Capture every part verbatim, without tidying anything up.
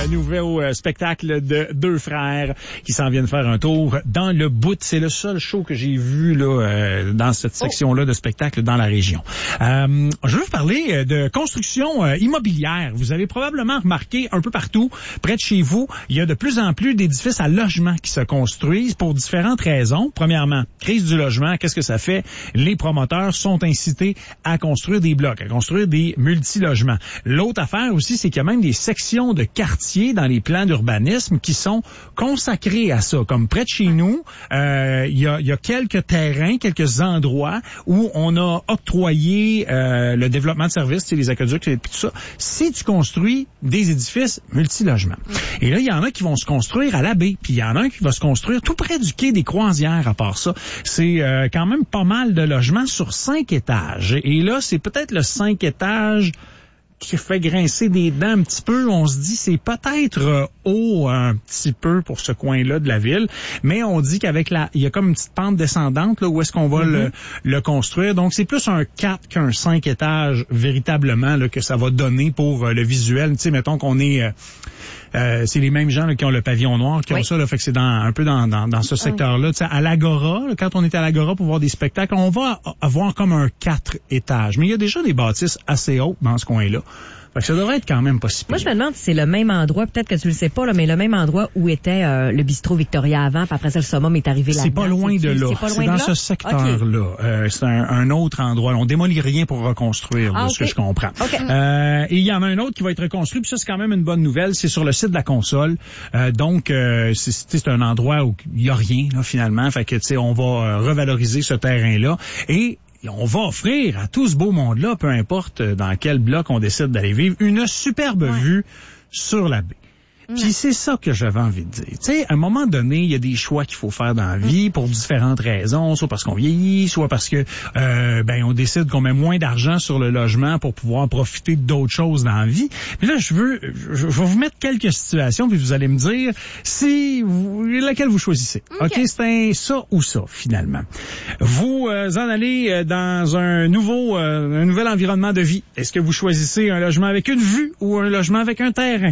nouveau euh, spectacle de deux frères qui s'en viennent faire un tour dans le bout. C'est le seul show que j'ai vu là euh, dans cette section-là de spectacle dans la région. Euh, je veux vous parler de construction euh, immobilière. Vous avez probablement remarqué un peu partout, près de chez vous, il y a de plus en plus d'édifices à logement qui se construisent pour différentes raisons. Premièrement, crise du logement, qu'est-ce que ça fait? Les promoteurs sont incités à construire des blocs, à construire des multi-logements. L'autre affaire aussi, c'est qu'il y a même des sections de quartiers dans les plans d'urbanisme qui sont consacrées à ça. Comme près de chez nous, euh, il y a, il y a quelques terrains, quelques endroits où on a octroyé euh, le développement de services, les aqueducs et tout ça. Si tu construis des édifices multi-logements. Et là, il y en a qui vont se construire à la baie, puis il y en a un qui va se construire tout près du quai des Croisières à part ça. C'est euh, quand même pas mal de logements sur cinq étages. Et là, c'est peut-être le cinq étages qui fait grincer des dents un petit peu. On se dit c'est peut-être euh, haut un petit peu pour ce coin-là de la ville, mais on dit qu'avec la, il y a comme une petite pente descendante là où est-ce qu'on va mm-hmm. le, le construire. Donc c'est plus un quatre qu'un cinq étages véritablement là que ça va donner pour euh, le visuel. Tu sais, mettons qu'on est euh, Euh, c'est les mêmes gens là, qui ont le pavillon noir, qui oui. ont ça, là, fait que c'est dans, un peu dans, dans, dans ce secteur-là. Oui. À l'Agora, là, quand on est à l'Agora pour voir des spectacles, on va avoir comme un quatre étages. Mais il y a déjà des bâtisses assez hautes dans ce coin-là. Fait que ça devrait être quand même pas si pire. Moi, je me demande si c'est le même endroit, peut-être que tu le sais pas, là, mais le même endroit où était euh, le bistrot Victoria avant, puis après ça, le Summum est arrivé là-dedans. C'est pas loin de là. C'est, pas loin c'est de dans là? ce secteur-là. Okay. Euh, c'est un, un autre endroit. On démolit rien pour reconstruire, ah, de okay. ce que je comprends. Okay. Euh, et il y en a un autre qui va être reconstruit, puis ça, c'est quand même une bonne nouvelle. C'est sur le site de la console. Euh, donc, euh, c'est, c'est un endroit où il y a rien, là, finalement. Fait que, tu sais, on va revaloriser ce terrain-là. Et Et on va offrir à tout ce beau monde-là, peu importe dans quel bloc on décide d'aller vivre, une superbe ouais. vue sur la baie. Puis c'est ça que j'avais envie de dire. Tu sais, à un moment donné, il y a des choix qu'il faut faire dans la vie pour différentes raisons, soit parce qu'on vieillit, soit parce que euh, ben on décide qu'on met moins d'argent sur le logement pour pouvoir profiter d'autres choses dans la vie. Puis là, je veux je, je vais vous mettre quelques situations, puis vous allez me dire si vous, laquelle vous choisissez. OK, okay c'est un ça ou ça finalement. Vous euh, en allez dans un nouveau euh, un nouvel environnement de vie. Est-ce que vous choisissez un logement avec une vue ou un logement avec un terrain?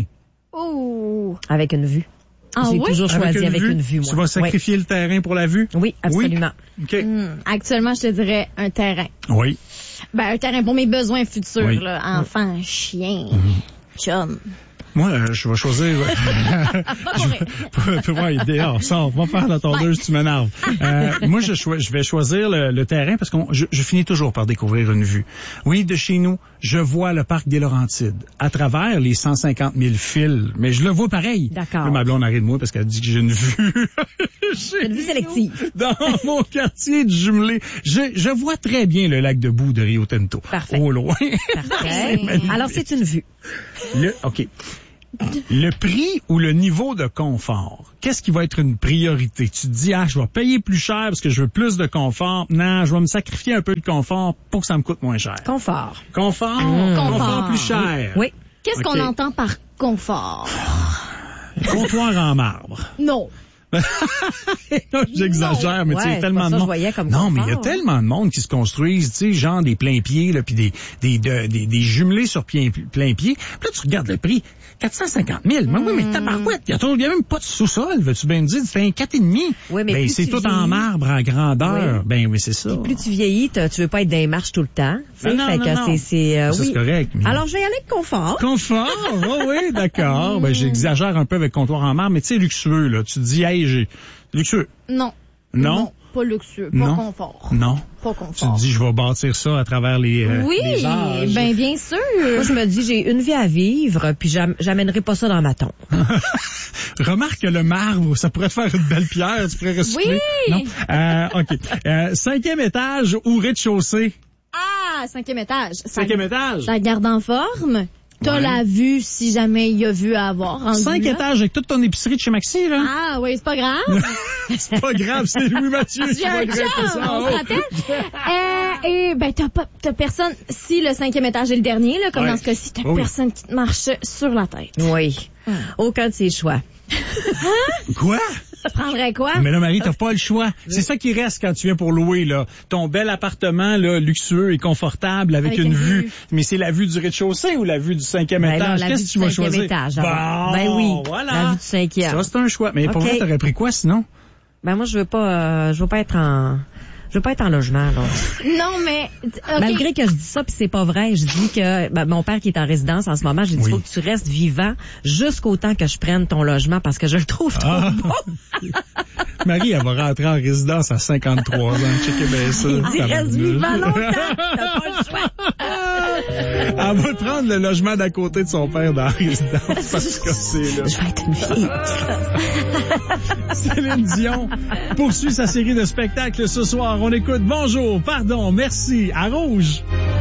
Oh. Avec une vue. Ah, J'ai oui? toujours choisi avec une, avec vue. une vue, moi. Tu vas sacrifier oui. le terrain pour la vue? Oui, absolument. Oui? Okay. Mmh, actuellement, je te dirais un terrain. Oui. Ben, un terrain pour mes besoins futurs, oui. là. Enfant, oui. chien, mmh. chum. Moi, euh, je vais choisir... je vais dehors, sors, va faire la tondeuse, tu m'énerves. Euh, moi, je, cho- je vais choisir le, le terrain parce que je, je finis toujours par découvrir une vue. Oui, de chez nous, je vois le parc des Laurentides à travers les cent cinquante mille fils, mais je le vois pareil. D'accord. Là, ma blonde arrive de moi parce qu'elle dit que j'ai une vue. j'ai une vue sélective. Dans mon quartier de jumelé. Je, je vois très bien le lac de Boue de Rio Tinto. Parfait. Au loin. Parfait. Alors, c'est une vue. Le, OK. Le prix ou le niveau de confort, qu'est-ce qui va être une priorité? Tu te dis, ah, je vais payer plus cher parce que je veux plus de confort. Non, je vais me sacrifier un peu de confort pour que ça me coûte moins cher. Confort. Confort? Mmh. Confort. Confort plus cher. Oui. Qu'est-ce okay. qu'on entend par confort? Comptoir en marbre. Non. non, j'exagère, mais ouais, tu sais, tellement de monde. Comme non, confort, mais il y a tellement de monde qui se construisent, tu sais, genre des pleins pieds, là, puis des, des, de, des, des jumelés sur plein, plein pied. Puis là, tu regardes le prix. quatre cent cinquante mille. Mais mm. oui, mais tabarouette, il y a même pas de sous-sol, veux-tu bien me dire? C'est un quatre et demi. Oui, mais ben, c'est tout vieillis... en marbre, en grandeur. Oui. Ben oui, c'est ça. Puis plus tu vieillis, tu veux pas être dans les marches tout le temps. Non, non, fait non, que non. c'est, c'est, euh, ça, oui. c'est correct. Mais... Alors, je vais y aller avec confort. Confort? Oh, oui, d'accord. ben, j'exagère un peu avec comptoir en marbre, mais tu sais, luxueux, là. Tu te dis, hey, j'ai... Luxueux. Non. Non? Non. Pas luxueux, pas non. confort. Non. Pas confort. Tu te dis, je vais bâtir ça à travers les, euh, oui, les âges. Ben bien sûr. Moi, je me dis, j'ai une vie à vivre, puis j'am- j'amènerai pas ça dans ma tombe. Remarque que le marbre, ça pourrait te faire une belle pierre, tu pourrais recycler. Oui. Non? Euh, OK. Euh, cinquième étage ou rez-de-chaussée? Ah, cinquième étage. Cinquième ça, étage. Ça garde en forme. T'as ouais. la vue si jamais il y a vue à avoir. Cinq là. étages avec toute ton épicerie de chez Maxi, là. Ah oui, c'est pas grave. c'est pas grave, c'est Louis-Mathieu qui va grimper ça en haut. On se rappelle. euh, et ben t'as pas t'as personne. Si le cinquième étage est le dernier, là, comme ouais. dans ce cas-ci, t'as oui. personne qui te marche sur la tête. Oui. Hum. Aucun de ses choix. Hein? Quoi? Tu prendrais quoi? Mais là, Marie, t'as pas le choix. C'est ça qui reste quand tu viens pour louer, là. Ton bel appartement, là, luxueux et confortable avec, avec une, une vue. vue. Mais c'est la vue du rez-de-chaussée ou la vue du cinquième ben étage? Là, Qu'est-ce que tu vas choisir? Étage, bon, ben oui. Voilà. La vue du cinquième. Ça, c'est un choix. Mais okay. Pour vrai, t'aurais pris quoi, sinon? Ben, moi, je veux pas, euh, je veux pas être en... Je veux pas être en logement, là. Non, mais... Okay. Malgré que je dis ça, puis c'est pas vrai, je dis que ben, mon père qui est en résidence en ce moment, j'ai dit, oui. Faut que tu restes vivant jusqu'au temps que je prenne ton logement parce que je le trouve trop ah. beau. Marie, elle va rentrer en résidence à cinquantre-trois ans. Checkez bien ça. Il dit, reste vivant longtemps. T'as pas le choix. Elle va prendre le logement d'à côté de son père dans la résidence parce que c'est là. Je vais être une fille. Céline Dion poursuit sa série de spectacles ce soir. On écoute Bonjour, pardon, merci à Rouge.